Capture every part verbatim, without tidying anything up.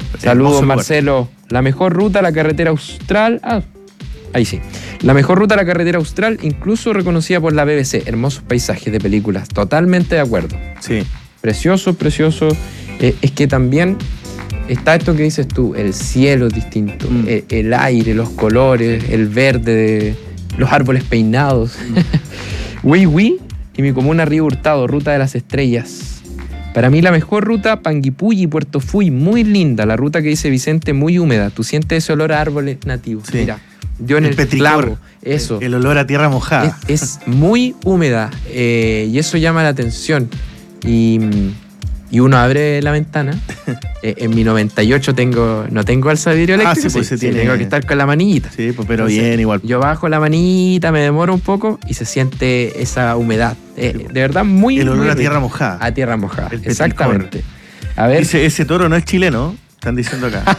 Saludos, Marcelo. La mejor ruta a la carretera austral. Ah, ahí sí. La mejor ruta a la carretera austral, incluso reconocida por la B B C. Hermosos paisajes de películas. Totalmente de acuerdo. Sí. Precioso, precioso. Eh, es que también está esto que dices tú, el cielo es distinto, mm. el, el aire, los colores, el verde, los árboles peinados. Mm. Wii Wii y mi comuna Río Hurtado, ruta de las estrellas. Para mí la mejor ruta, Panguipulli, Puerto Fuy, muy linda. La ruta que dice Vicente, muy húmeda. Tú sientes ese olor a árboles nativos. Sí. Mira, yo en el, el clavo, eso. El, el olor a tierra mojada. Es, es muy húmeda eh, y eso llama la atención. Y... Y uno abre la ventana. eh, en mi noventa y ocho tengo, no tengo alza de vidrio eléctrico. Ah, sí, pues sí, se tiene... tengo que estar con la manillita. Sí, pues, pero Entonces, bien igual. Yo bajo la manillita, me demoro un poco y se siente esa humedad. Eh, de verdad, muy... El olor muy a rico. tierra mojada. A tierra mojada, el exactamente. A ver. Dice, ese toro no es chileno, están diciendo acá.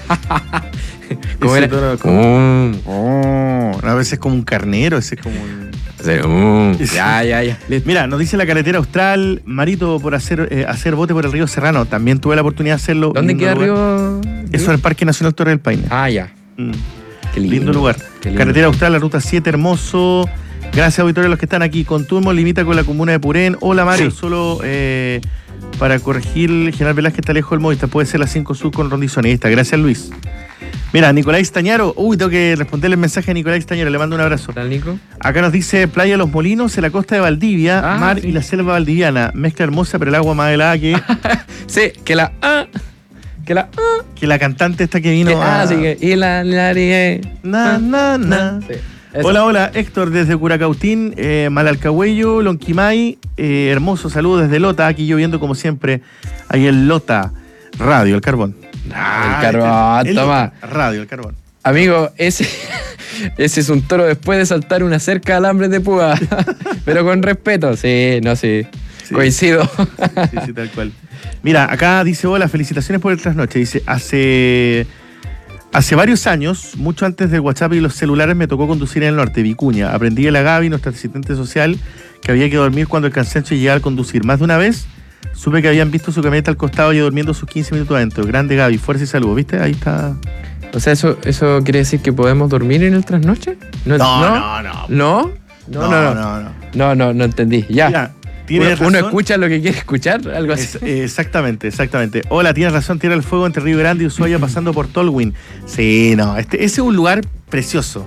¿Cómo ese era? Toro como... mm. oh, a veces es como un carnero, ese es como un... Sí, uh, ya, ya, ya. Mira, nos dice la carretera austral, Marito, por hacer eh, hacer bote por el río Serrano. También tuve la oportunidad de hacerlo. ¿Dónde queda Río? Eso es el Parque Nacional Torre del Paine. Ah, ya. Mm. Qué lindo, lindo lugar. Qué lindo. Carretera austral, la ruta siete, hermoso. Gracias, auditorio, a los que están aquí. Conturmo limita con la comuna de Purén. Hola, Mario, sí. solo eh, para corregir, General Velázquez está lejos del Movistar. Puede ser la cinco Sur con Rondizón. Ahí está. Gracias, Luis. Mira, Nicolás Tañaro. Uy, tengo que responderle el mensaje a Nicolás Tañaro. Le mando un abrazo. ¿Qué tal, Nico? Acá nos dice Playa Los Molinos, en la costa de Valdivia, ah, mar sí. y la selva valdiviana. Mezcla hermosa, pero el agua más helada que... sí, que la... Ah, que la... Ah, que la cantante esta que vino que, a... Ah, sí, que... Y la... la, la na, na, na. Sí, hola, hola, Héctor desde Curacautín, eh, Malalcahuello, Lonquimay. Eh, hermoso saludo desde Lota, aquí lloviendo como siempre. Ahí en Lota, Radio, el carbón. Ah, el carbón, el, toma. El, radio, el carbón. Amigo, ese, ese es un toro después de saltar una cerca de alambres de púa. Pero con respeto. Sí, no, sí. sí. Coincido. Sí, sí, tal cual. Mira, acá dice, hola, felicitaciones por el trasnoche. Dice, hace, hace varios años, mucho antes del WhatsApp y los celulares, me tocó conducir en el norte, Vicuña. Aprendí de la Gaby, nuestra asistente social, que había que dormir cuando el cansancio llegaba al conducir. Más de una vez supe que habían visto su camioneta al costado y durmiendo sus quince minutos adentro. Grande Gaby, fuerza y salud. ¿Viste? Ahí está. O sea, ¿eso, eso quiere decir que podemos dormir en el trasnoche? No, no, no. ¿No? ¿No? No, no, no. No, no, no, no, no entendí. Ya. Mira, uno, uno escucha lo que quiere escuchar, algo así. Es, exactamente, exactamente. Hola, tienes razón, Tierra del Fuego entre Río Grande y Ushuaia pasando por Tolwyn. Sí, no, este, ese es un lugar precioso.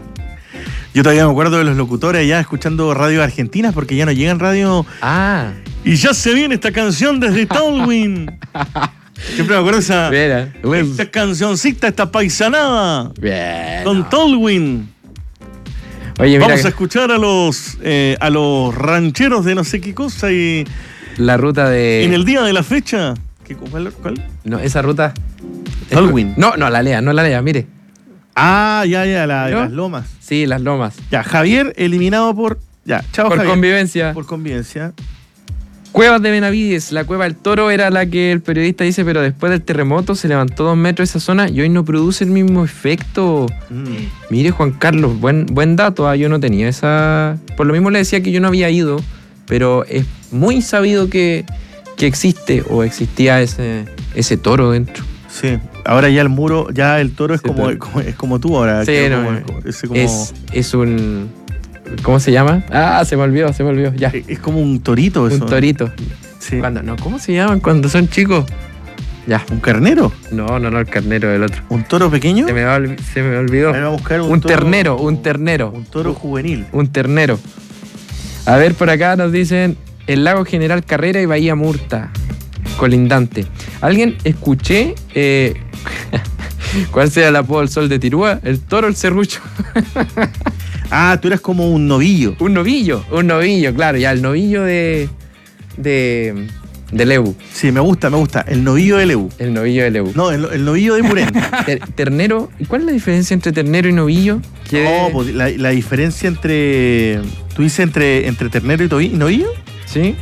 Yo todavía me acuerdo de los locutores allá escuchando radio argentinas porque ya no llegan radio. Ah. Y ya se viene esta canción desde Tolwyn. Siempre me acuerdo de esa. Mira, esta cancioncita, esta paisanada. Bien. Con Tolwyn. Oye, mira. Vamos que... a escuchar a los eh, a los rancheros de no sé qué cosa y. La ruta de. En el día de la fecha. ¿Qué, cuál, ¿Cuál? No, esa ruta. Tolwyn. No, no, la lea, no la lea, mire. Ah, ya, ya, la de ¿No? las lomas. Sí, las lomas. Ya, Javier eliminado por. Ya, chao, Por Javier. convivencia. Por convivencia. Cuevas de Benavides. La Cueva del Toro era la que el periodista dice, pero después del terremoto se levantó dos metros esa zona y hoy no produce el mismo efecto. Mm. Mire, Juan Carlos, buen, buen dato. Ah, yo no tenía esa. Por lo mismo le decía que yo no había ido, pero es muy sabido que, que existe o existía ese, ese toro dentro. Sí, ahora ya el muro, ya el toro es, sí, como, pero... como, es como tú ahora. Sí, no, como, como, es, como... es, es un... ¿Cómo se llama? Ah, se me olvidó, se me olvidó, ya. Es, es como un torito eso. Un torito. Sí. Cuando, no, ¿cómo se llaman cuando son chicos? Ya. ¿Un carnero? No, no, no, el carnero del otro. ¿Un toro pequeño? Se me, va, se me olvidó. A ver, vamos a buscar un, un toro, ternero, un ternero. Un toro juvenil. Un ternero. A ver, por acá nos dicen el lago General Carrera y Bahía Murta, colindante. ¿Alguien escuché eh, cuál sea el apodo del Sol de Tirúa? ¿El toro o el serrucho? Ah, tú eras como un novillo. Un novillo, un novillo, claro, ya, el novillo de... de... de Lebu. Sí, me gusta, me gusta. El novillo de Lebu. El novillo de Lebu. No, el, el novillo de Purén. Ter, ternero. ¿Y cuál es la diferencia entre ternero y novillo? ¿Qué? No, pues la, la diferencia entre... ¿Tú dices entre, entre ternero y, tovi, y novillo? Sí.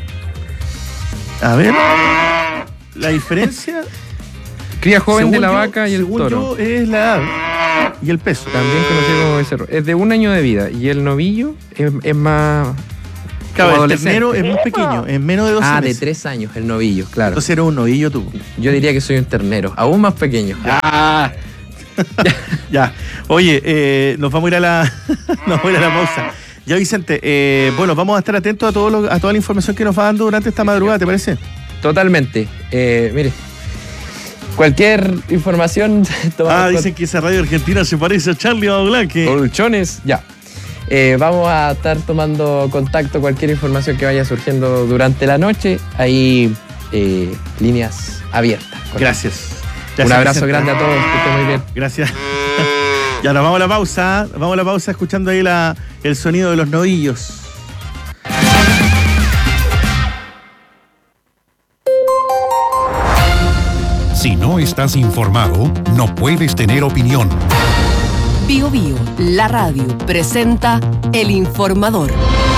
A ver... La diferencia... Cría joven según de la yo, vaca y el según toro. Yo, es la edad y el peso. También conocido como becerro. Es de un año de vida. Y el novillo es, es más... Claro, el ternero es muy pequeño, es menos de dos Ah, meses. de tres años, el novillo, claro. Entonces eres un novillo tú. Yo diría que soy un ternero, aún más pequeño. Ah. Ya. Oye, eh, nos vamos a ir a la, nos vamos a ir a la pausa. Ya, Vicente, eh, bueno, vamos a estar atentos a, todo lo, a toda la información que nos va dando durante esta madrugada, ¿te parece? Totalmente. Eh, mire, cualquier información... Ah, dicen que esa radio argentina se parece a Charlie Blanque. Colchones, ya. Eh, vamos a estar tomando contacto, cualquier información que vaya surgiendo durante la noche. Ahí, eh, líneas abiertas. Gracias. Gracias. Un abrazo Vicente. grande a todos, que estén muy bien. Gracias. Ya nos vamos a la pausa. Vamos a la pausa escuchando ahí la, el sonido de los novillos. Si no estás informado, no puedes tener opinión. Bio Bio, la radio, presenta El Informador.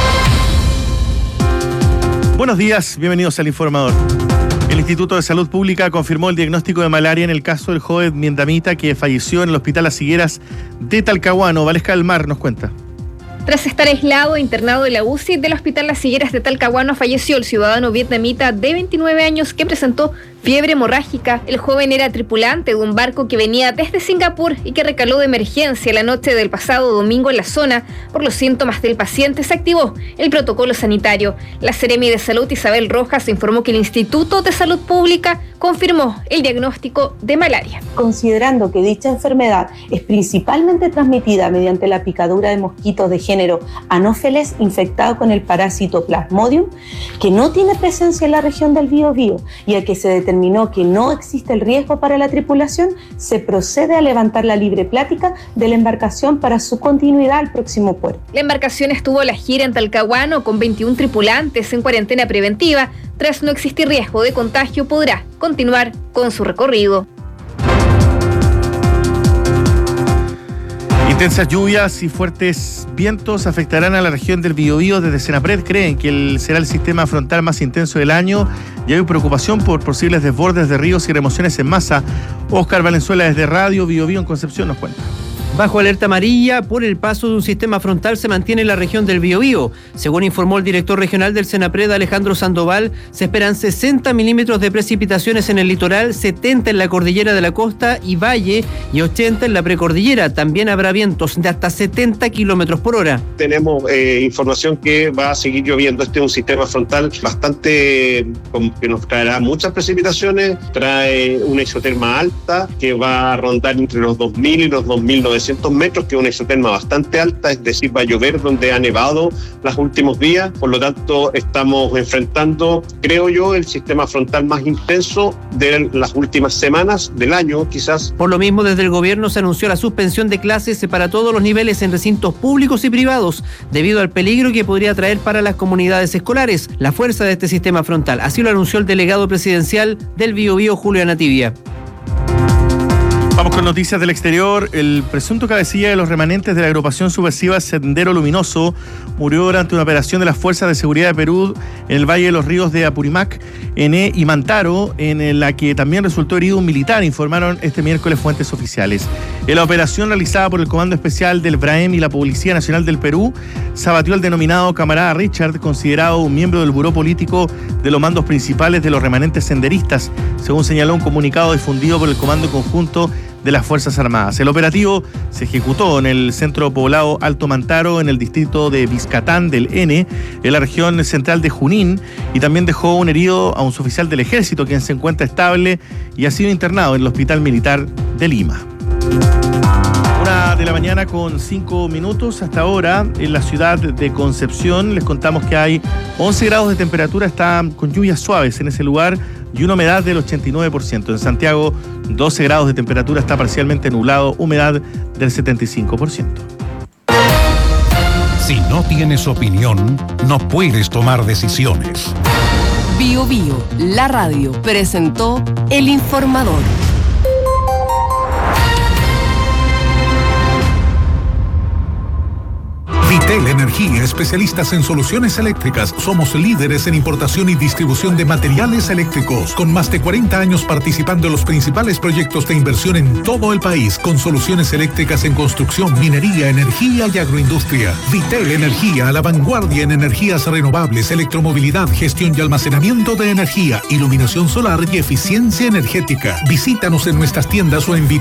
Buenos días, bienvenidos al Informador. El Instituto de Salud Pública confirmó el diagnóstico de malaria en el caso del joven vietnamita que falleció en el Hospital Las Higueras de Talcahuano. Valesca del Mar nos cuenta. Tras estar aislado e internado en la U C I del Hospital Las Higueras de Talcahuano, falleció el ciudadano vietnamita de veintinueve años que presentó fiebre hemorrágica. El joven era tripulante de un barco que venía desde Singapur y que recaló de emergencia la noche del pasado domingo en la zona. Por los síntomas del paciente se activó el protocolo sanitario. La Seremi de Salud, Isabel Rojas, informó que el Instituto de Salud Pública confirmó el diagnóstico de malaria. Considerando que dicha enfermedad es principalmente transmitida mediante la picadura de mosquitos de género Anopheles infectado con el parásito Plasmodium, que no tiene presencia en la región del Biobío y a que se determinó que no existe el riesgo para la tripulación, se procede a levantar la libre plática de la embarcación para su continuidad al próximo puerto. La embarcación estuvo a la gira en Talcahuano con veintiún tripulantes en cuarentena preventiva. Tras no existir riesgo de contagio, podrá continuar con su recorrido. Intensas lluvias y fuertes vientos afectarán a la región del Biobío. Desde Senapred creen que el, será el sistema frontal más intenso del año y hay preocupación por posibles desbordes de ríos y remociones en masa. Óscar Valenzuela desde Radio Biobío en Concepción nos cuenta. Bajo alerta amarilla por el paso de un sistema frontal se mantiene en la región del Biobío. Según informó el director regional del Senapred, Alejandro Sandoval, se esperan sesenta milímetros de precipitaciones en el litoral, setenta en la cordillera de la costa y valle y ochenta en la precordillera. También habrá vientos de hasta setenta kilómetros por hora. Tenemos eh, información que va a seguir lloviendo. Este es un sistema frontal bastante que nos traerá muchas precipitaciones, trae una isoterma alta que va a rondar entre los dos mil y los dos mil novecientos metros, que es una isoterma bastante alta, es decir, va a llover donde ha nevado los últimos días. Por lo tanto, estamos enfrentando, creo yo, el sistema frontal más intenso de las últimas semanas del año, quizás. Por lo mismo, desde el gobierno se anunció la suspensión de clases para todos los niveles en recintos públicos y privados, debido al peligro que podría traer para las comunidades escolares la fuerza de este sistema frontal. Así lo anunció el delegado presidencial del Biobío, Julio Anativia. Vamos con noticias del exterior. El presunto cabecilla de los remanentes de la agrupación subversiva Sendero Luminoso murió durante una operación de las Fuerzas de Seguridad de Perú en el Valle de los Ríos de Apurímac, Ené y Mantaro, en la que también resultó herido un militar, informaron este miércoles fuentes oficiales. En la operación realizada por el Comando Especial del BRAEM y la Policía Nacional del Perú, se abatió al denominado camarada Richard, considerado un miembro del buró político de los mandos principales de los remanentes senderistas, según señaló un comunicado difundido por el Comando Conjunto de las Fuerzas Armadas. El operativo se ejecutó en el centro poblado Alto Mantaro, en el distrito de Vizcatán del N, en la región central de Junín, y también dejó un herido a un suboficial del ejército, quien se encuentra estable y ha sido internado en el Hospital Militar de Lima. Una de la mañana con cinco minutos. Hasta ahora en la ciudad de Concepción les contamos que hay once grados de temperatura, está con lluvias suaves en ese lugar y una humedad del ochenta y nueve por ciento. En Santiago, doce grados de temperatura, está parcialmente nublado, humedad del setenta y cinco por ciento. Si no tienes opinión, no puedes tomar decisiones. Bio Bio, la radio, presentó El Informador. Vitel Energía. Energía, especialistas en soluciones eléctricas. Somos líderes en importación y distribución de materiales eléctricos, con más de cuarenta años participando en los principales proyectos de inversión en todo el país, con soluciones eléctricas en construcción, minería, energía y agroindustria. Vitel Energía, a la vanguardia en energías renovables, electromovilidad, gestión y almacenamiento de energía, iluminación solar y eficiencia energética. Visítanos en nuestras tiendas o en